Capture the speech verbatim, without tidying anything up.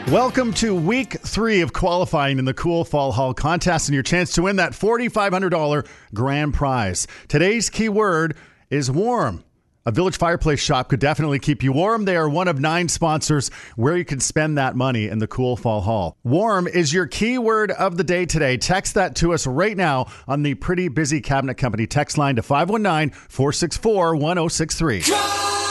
Welcome to week three of qualifying in the Cool Fall Hall contest and your chance to win that four thousand five hundred dollars grand prize. Today's key word is warm. A Village Fireplace shop could definitely keep you warm. They are one of nine sponsors where you can spend that money in the Cool Fall Hall. Warm is your key word of the day today. Text that to us right now on the Pretty Busy Cabinet Company text line to five one nine, four six four, one zero six three.